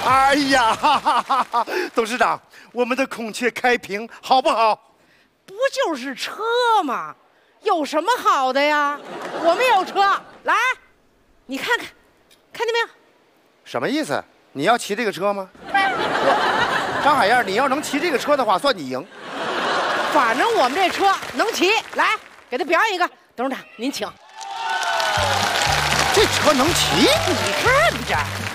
哎呀，哈哈哈哈！董事长，我们的孔雀开屏好不好？ 不就是车吗？有什么好的呀？我们有车，来，你看看，看见没有？ 什么意思？你要骑这个车吗？张海燕，你要能骑这个车的话，算你赢。 反正我们这车能骑，来，给他表演一个。董事长，您请。 这车能骑？ 你看着。